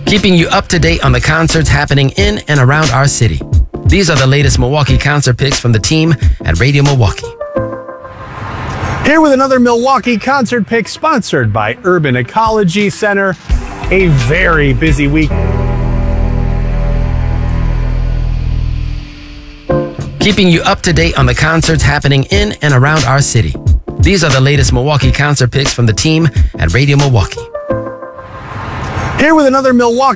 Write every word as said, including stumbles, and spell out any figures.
keeping you up to date on the concerts happening in and around our city. These are the latest Milwaukee concert picks from the team at Radio Milwaukee. Here with another Milwaukee concert pick sponsored by Urban Ecology Center. A very busy week. Keeping you up to date on the concerts happening in and around our city. These are the latest Milwaukee concert picks from the team at Radio Milwaukee. Here with another Milwaukee